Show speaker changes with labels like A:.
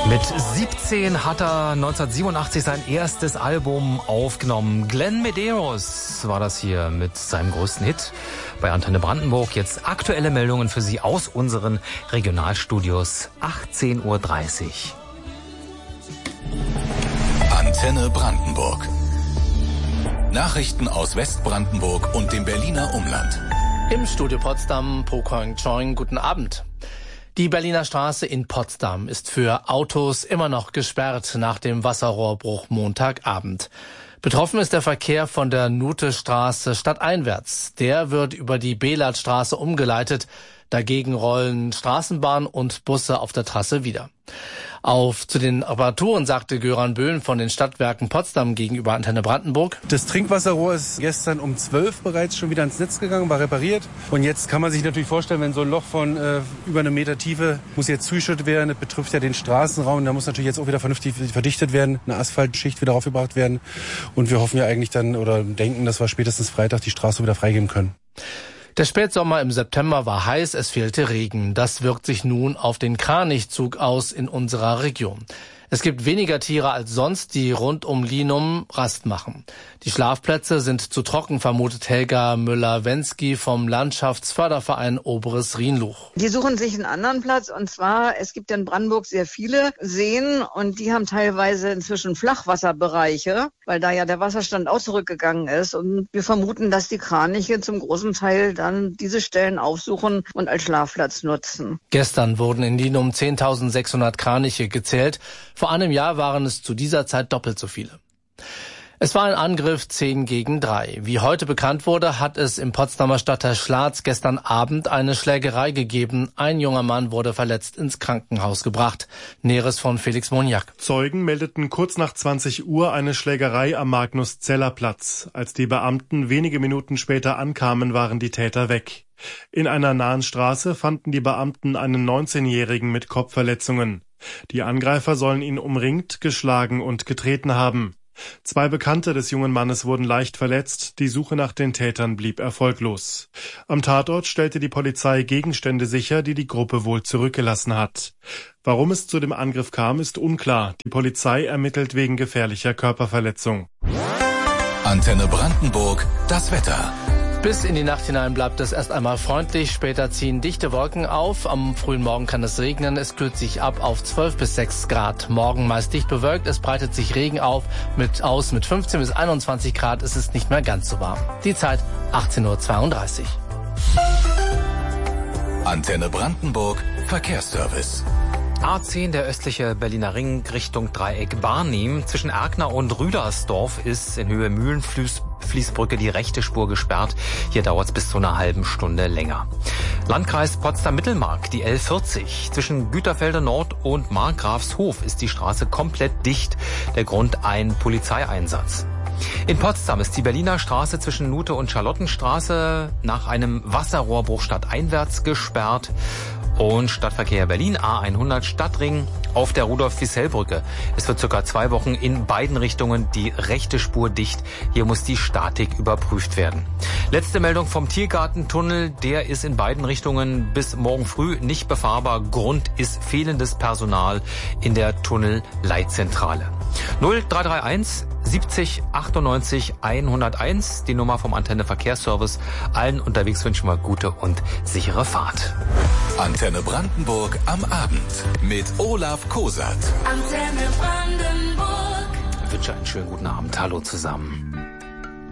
A: Mit 17 hat er 1987 sein erstes Album aufgenommen. Glenn Medeiros war das hier mit seinem größten Hit bei Antenne Brandenburg. Jetzt aktuelle Meldungen für Sie aus unseren Regionalstudios. 18:30 Uhr.
B: Antenne Brandenburg. Nachrichten aus Westbrandenburg und dem Berliner Umland.
C: Im Studio Potsdam, Po Koing Choing, guten Abend. Die Berliner Straße in Potsdam ist für Autos immer noch gesperrt nach dem Wasserrohrbruch Montagabend. Betroffen ist der Verkehr von der Nuthestraße stadteinwärts. Der wird über die Belatstraße umgeleitet. Dagegen rollen Straßenbahn und Busse auf der Trasse wieder. Zu den Reparaturen sagte Göran Böhn von den Stadtwerken Potsdam gegenüber Antenne Brandenburg.
D: Das Trinkwasserrohr ist gestern um 12 bereits schon wieder ins Netz gegangen, war repariert. Und jetzt kann man sich natürlich vorstellen, wenn so ein Loch von über 1 Meter Tiefe muss jetzt zugeschüttet werden. Das betrifft ja den Straßenraum. Da muss natürlich jetzt auch wieder vernünftig verdichtet werden, eine Asphaltschicht wieder aufgebracht werden. Und wir hoffen ja eigentlich dann oder denken, dass wir spätestens Freitag die Straße wieder freigeben können.
C: Der Spätsommer im September war heiß, es fehlte Regen. Das wirkt sich nun auf den Kranichzug aus in unserer Region. Es gibt weniger Tiere als sonst, die rund um Linum Rast machen. Die Schlafplätze sind zu trocken, vermutet Helga Müller-Wensky vom Landschaftsförderverein Oberes Rhienluch.
E: Die suchen sich einen anderen Platz, und zwar, es gibt in Brandenburg sehr viele Seen und die haben teilweise inzwischen Flachwasserbereiche, weil da ja der Wasserstand auch zurückgegangen ist, und wir vermuten, dass die Kraniche zum großen Teil dann diese Stellen aufsuchen und als Schlafplatz nutzen.
C: Gestern wurden in Linum 10.600 Kraniche gezählt. Vor einem Jahr waren es zu dieser Zeit doppelt so viele. Es war ein Angriff 10-3. Wie heute bekannt wurde, hat es im Potsdamer Stadtteil Schlatz gestern Abend eine Schlägerei gegeben. Ein junger Mann wurde verletzt ins Krankenhaus gebracht. Näheres von Felix Moniak.
F: Zeugen meldeten kurz nach 20 Uhr eine Schlägerei am Magnus-Zeller-Platz. Als die Beamten wenige Minuten später ankamen, waren die Täter weg. In einer nahen Straße fanden die Beamten einen 19-Jährigen mit Kopfverletzungen. Die Angreifer sollen ihn umringt, geschlagen und getreten haben. 2 Bekannte des jungen Mannes wurden leicht verletzt, die Suche nach den Tätern blieb erfolglos. Am Tatort stellte die Polizei Gegenstände sicher, die die Gruppe wohl zurückgelassen hat. Warum es zu dem Angriff kam, ist unklar. Die Polizei ermittelt wegen gefährlicher Körperverletzung.
B: Antenne Brandenburg, das Wetter.
C: Bis in die Nacht hinein bleibt es erst einmal freundlich, später ziehen dichte Wolken auf, am frühen Morgen kann es regnen, es kühlt sich ab auf 12 bis 6 Grad. Morgen meist dicht bewölkt, es breitet sich Regen mit 15 bis 21 Grad, es ist nicht mehr ganz so warm. Die Zeit 18:32 Uhr.
B: Antenne Brandenburg, Verkehrsservice.
A: A10, der östliche Berliner Ring Richtung Dreieck Barnim. Zwischen Erkner und Rüdersdorf ist in Höhe Mühlenfließbrücke die rechte Spur gesperrt. Hier dauert es bis zu einer halben Stunde länger. Landkreis Potsdam-Mittelmark, die L40. Zwischen Güterfelde Nord und Markgrafshof ist die Straße komplett dicht. Der Grund ein Polizeieinsatz. In Potsdam ist die Berliner Straße zwischen Nuthe und Charlottenstraße nach einem Wasserrohrbruch stadteinwärts gesperrt. Und Stadtverkehr Berlin, A100 Stadtring auf der Rudolf-Fiesel-Brücke. Es wird ca. 2 Wochen in beiden Richtungen die rechte Spur dicht. Hier muss die Statik überprüft werden. Letzte Meldung vom Tiergartentunnel. Der ist in beiden Richtungen bis morgen früh nicht befahrbar. Grund ist fehlendes Personal in der Tunnelleitzentrale. 0331 70 98 101, die Nummer vom Antenne Verkehrsservice. Allen unterwegs wünschen wir gute und sichere Fahrt.
B: Antenne Brandenburg am Abend mit Olaf Kosat.
G: Antenne Brandenburg.
A: Ich wünsche einen schönen guten Abend. Hallo zusammen.